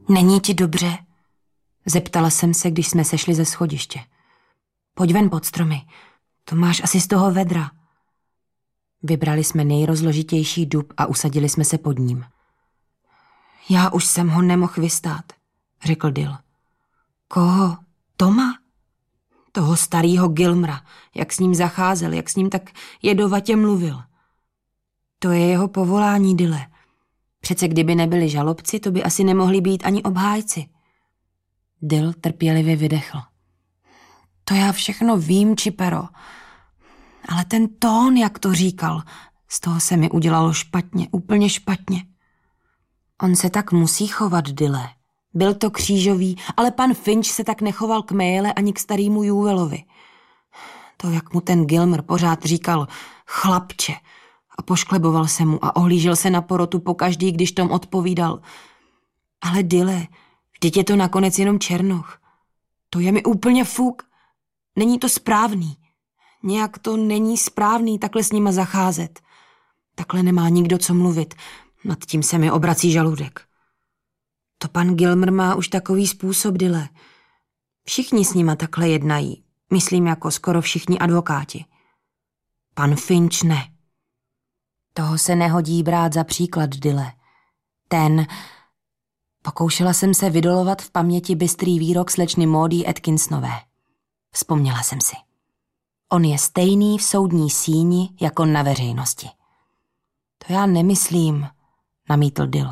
Není ti dobře? Zeptala jsem se, když jsme sešli ze schodiště. Pojď ven pod stromy, to máš asi z toho vedra. Vybrali jsme nejrozložitější dub a usadili jsme se pod ním. Já už jsem ho nemohl vystát, řekl Dill. Koho? Toma? Toho starýho Gilmra, jak s ním zacházel, jak s ním tak jedovatě mluvil. To je jeho povolání, Dille. Přece kdyby nebyli žalobci, to by asi nemohli být ani obhájci. Dill trpělivě vydechl. To já všechno vím, Chipero. Ale ten tón, jak to říkal, z toho se mi udělalo špatně, úplně špatně. On se tak musí chovat, Dille. Byl to křížový, ale pan Finch se tak nechoval k Mayele ani k starýmu Juvelovi. To, jak mu ten Gilmer pořád říkal chlapče a poškleboval se mu a ohlížel se na porotu pokaždý, když Tom odpovídal. Ale Dille, vždyť je to nakonec jenom černoch. To je mi úplně fuk. Není to správný. Nějak to není správný takhle s nima zacházet. Takhle nemá nikdo co mluvit. Nad tím se mi obrací žaludek. To pan Gilmer má už takový způsob, Dille. Všichni s nima takhle jednají. Myslím jako skoro všichni advokáti. Pan Finch ne. Toho se nehodí brát za příklad, Dille. Pokoušela jsem se vydolovat v paměti bystrý výrok slečny Maudie Atkinsonové. Vzpomněla jsem si. On je stejný v soudní síni jako na veřejnosti. To já nemyslím, namítl Dill.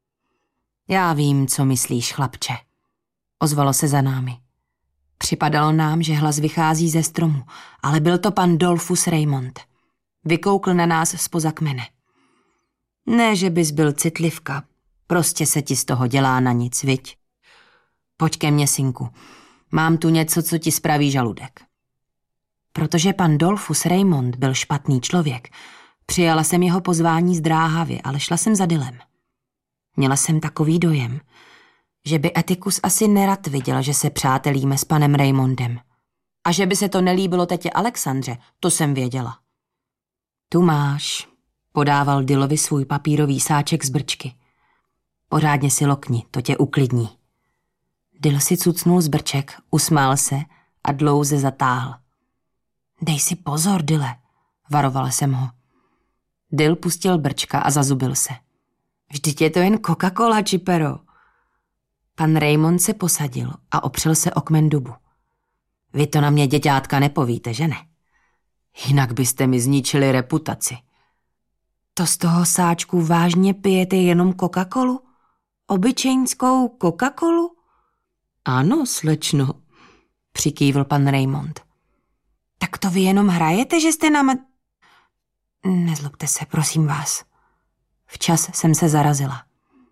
Já vím, co myslíš, chlapče. Ozvalo se za námi. Připadalo nám, že hlas vychází ze stromu, ale byl to pan Dolphus Raymond. Vykoukl na nás zpoza kmene. Ne, že bys byl citlivka, prostě se ti z toho dělá na nic, viď? Pojď ke mně, synku. Mám tu něco, co ti spraví žaludek. Protože pan Dolphus Raymond byl špatný člověk, přijala jsem jeho pozvání zdráhavě, ale šla jsem za Dillem. Měla jsem takový dojem, že by Atticus asi nerad viděl, že se přátelíme s panem Raymondem. A že by se to nelíbilo tetě Alexandře, to jsem věděla. Tu máš, podával Dillovi svůj papírový sáček z brčky. Pořádně si lokni, to tě uklidní. Dill si cucnul z brček, usmál se a dlouze zatáhl. Dej si pozor, Dille, varovala jsem ho. Dill pustil brčka a zazubil se. Vždyť je to jen Coca-Cola, Chipero. Pan Raymond se posadil a opřel se o kmen dubu. Vy to na mě, děťátka, nepovíte, že ne? Jinak byste mi zničili reputaci. To z toho sáčku vážně pijete jenom Coca-Colu? Obyčejnskou Coca-Colu? Ano, slečno, přikývl pan Raymond. Tak to vy jenom hrajete, že jste nám... Nezlobte se, prosím vás. Včas jsem se zarazila.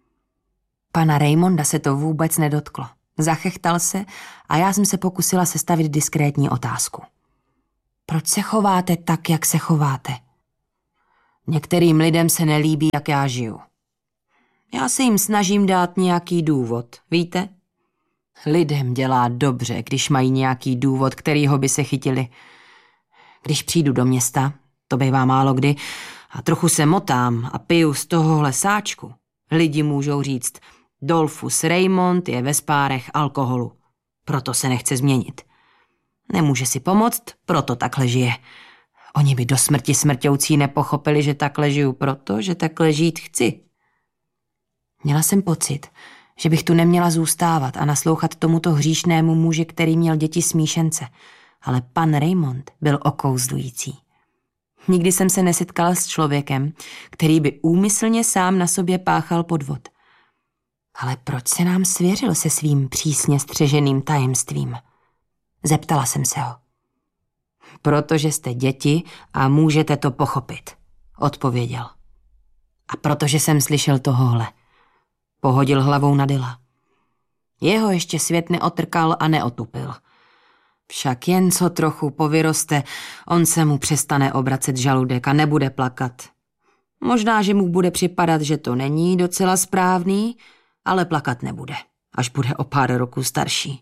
Pana Raymonda se to vůbec nedotklo. Zachechtal se a já jsem se pokusila sestavit diskrétní otázku. Proč se chováte tak, jak se chováte? Některým lidem se nelíbí, jak já žiju. Já se jim snažím dát nějaký důvod, víte? Lidem dělá dobře, když mají nějaký důvod, kterýho by se chytili. Když přijdu do města, to bývá málo kdy, a trochu se motám a piju z tohohle sáčku, lidi můžou říct, Dolphus Raymond je ve spárech alkoholu, proto se nechce změnit. Nemůže si pomoct, proto takhle žije. Oni by do smrti smrťoucí nepochopili, že takhle žiju proto, že takhle žít chci. Měla jsem pocit, že bych tu neměla zůstávat a naslouchat tomuto hříšnému muži, který měl děti smíšence, ale pan Raymond byl okouzlující. Nikdy jsem se nesetkala s člověkem, který by úmyslně sám na sobě páchal podvod. Ale proč se nám svěřil se svým přísně střeženým tajemstvím? Zeptala jsem se ho. Protože jste děti a můžete to pochopit, odpověděl. A protože jsem slyšel tohohle. Pohodil hlavou na Dilla. Jeho ještě svět neotrkal a neotupil. Však jen co trochu povyroste, on se mu přestane obracet žaludek a nebude plakat. Možná, že mu bude připadat, že to není docela správný, ale plakat nebude, až bude o pár roků starší.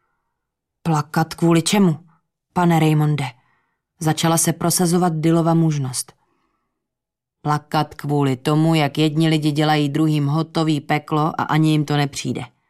Plakat kvůli čemu, pane Raymonde? Začala se prosazovat Dillova mužnost. Plakat kvůli tomu, jak jedni lidi dělají druhým hotový peklo a ani jim to nepřijde.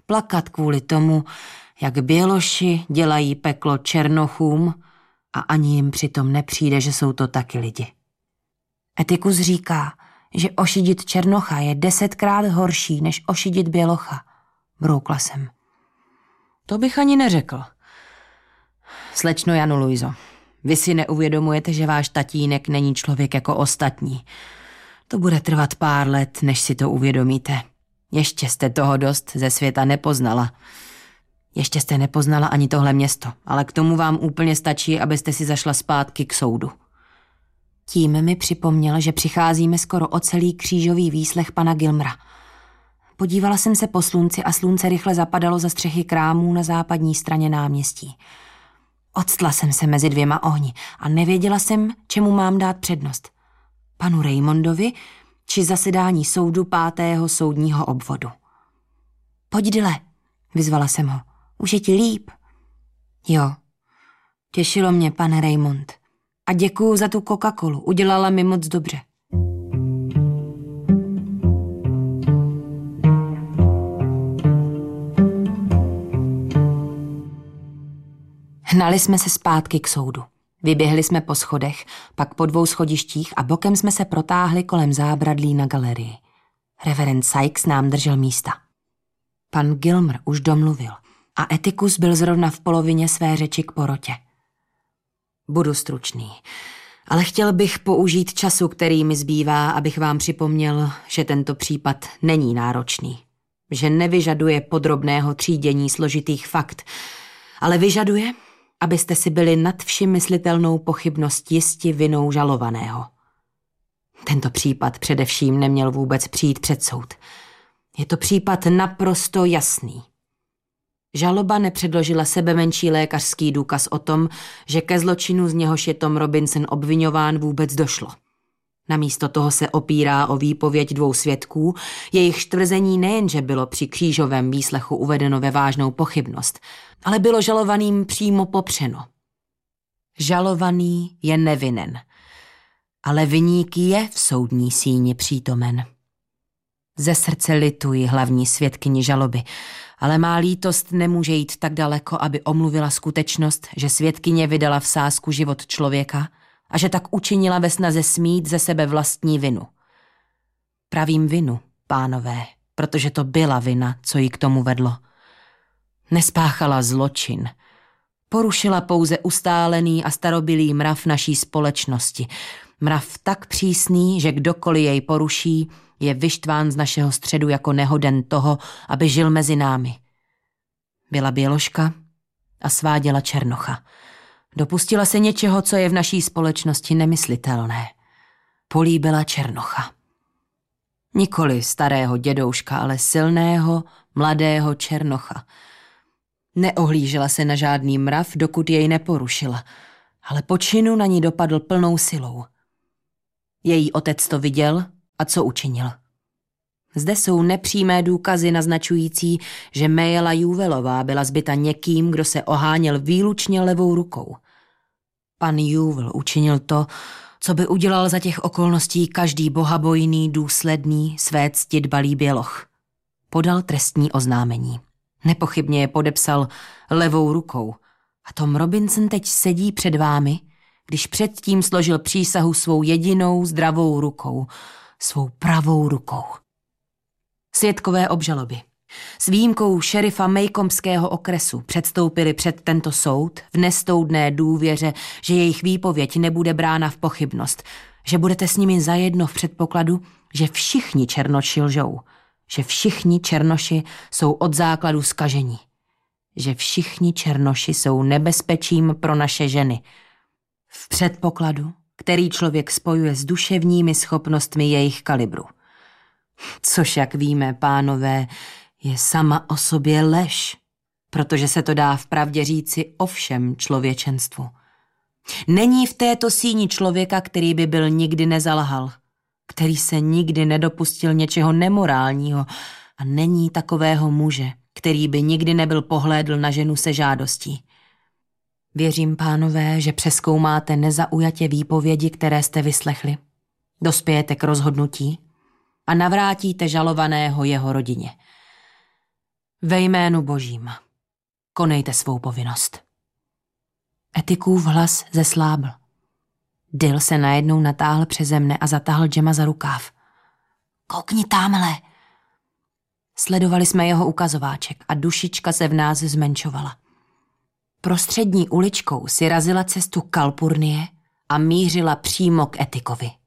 plakat kvůli tomu, jak běloši dělají peklo černochům a ani jim přitom nepřijde, že jsou to taky lidi. Etikus říká, že ošidit černocha je 10krát horší, než ošidit bělocha. Broukla jsem. To bych ani neřekl. Slečno Janu Luizo, vy si neuvědomujete, že váš tatínek není člověk jako ostatní. To bude trvat pár let, než si to uvědomíte. Ještě jste toho dost ze světa nepoznala. Ještě jste nepoznala ani tohle město, ale k tomu vám úplně stačí, abyste si zašla zpátky k soudu. Tím mi připomněl, že přicházíme skoro o celý křížový výslech pana Gilmra. Podívala jsem se po slunci a slunce rychle zapadalo za střechy krámů na západní straně náměstí. Odstla jsem se mezi dvěma ohni a nevěděla jsem, čemu mám dát přednost. Panu Raymondovi či zasedání soudu 5. soudního obvodu. Pojď, Dyle, vyzvala jsem ho. Už je ti líp? Jo, těšilo mě, pane Raymond. A děkuju za tu Coca-Colu, udělala mi moc dobře. Hnali jsme se zpátky k soudu. Vyběhli jsme po schodech, pak po 2 schodištích a bokem jsme se protáhli kolem zábradlí na galerii. Reverend Sykes nám držel místa. Pan Gilmer už domluvil a Etikus byl zrovna v polovině své řeči k porotě. Budu stručný, ale chtěl bych použít času, který mi zbývá, abych vám připomněl, že tento případ není náročný, že nevyžaduje podrobného třídění složitých fakt, ale vyžaduje, abyste si byli nad vším myslitelnou pochybnost jisti vinou žalovaného. Tento případ především neměl vůbec přijít před soud. Je to případ naprosto jasný. Žaloba nepředložila sebemenší lékařský důkaz o tom, že ke zločinu, z něhož je Tom Robinson obviňován, vůbec došlo. Namísto toho se opírá o výpověď 2 svědků, jejichž tvrzení nejenže bylo při křížovém výslechu uvedeno ve vážnou pochybnost, ale bylo žalovaným přímo popřeno. Žalovaný je nevinen, ale viník je v soudní síni přítomen. Ze srdce lituji hlavní svědkyni žaloby, ale má lítost nemůže jít tak daleko, aby omluvila skutečnost, že svědkyně vydala v sázku život člověka a že tak učinila ve snaze smít ze sebe vlastní vinu. Pravím vinu, pánové, protože to byla vina, co jí k tomu vedlo. Nespáchala zločin. Porušila pouze ustálený a starobylý mrav naší společnosti. Mrav tak přísný, že kdokoliv jej poruší, je vyštván z našeho středu jako nehoden toho, aby žil mezi námi. Byla běložka a sváděla černocha. Dopustila se něčeho, co je v naší společnosti nemyslitelné. Políbila černocha. Nikoli starého dědouška, ale silného, mladého černocha. Neohlížela se na žádný mrav, dokud jej neporušila, ale po činu na ní dopadl plnou silou. Její otec to viděl a co učinil? Zde jsou nepřímé důkazy naznačující, že Mayela Juvelová byla zbita někým, kdo se oháněl výlučně levou rukou. Pan Juvel učinil to, co by udělal za těch okolností každý bohabojný, důsledný, své cti dbalý běloch. Podal trestní oznámení. Nepochybně je podepsal levou rukou. A Tom Robinson teď sedí před vámi, když předtím složil přísahu svou jedinou zdravou rukou, svou pravou rukou. Svědkové obžaloby. S výjimkou šerifa Maycombského okresu předstoupili před tento soud v nestoudné důvěře, že jejich výpověď nebude brána v pochybnost, že budete s nimi zajedno v předpokladu, že všichni černoši lžou, že všichni černoši jsou od základu zkažení, že všichni černoši jsou nebezpečím pro naše ženy. V předpokladu, který člověk spojuje s duševními schopnostmi jejich kalibru. Což, jak víme, pánové, je sama o sobě lež, protože se to dá vpravdě říci o všem člověčenstvu. Není v této síni člověka, který by byl nikdy nezalhal, který se nikdy nedopustil něčeho nemorálního a není takového muže, který by nikdy nebyl pohlédl na ženu se žádostí. Věřím, pánové, že přezkoumáte nezaujatě výpovědi, které jste vyslechli. Dospějete k rozhodnutí a navrátíte žalovaného jeho rodině. Ve jménu Božím. Konejte svou povinnost. Etikův hlas zeslábl. Dill se najednou natáhl přeze mne a zatáhl Jema za rukáv. Koukni támhle. Sledovali jsme jeho ukazováček a dušička se v nás zmenšovala. Prostřední uličkou si razila cestu Kalpurnie a mířila přímo k Etikovi.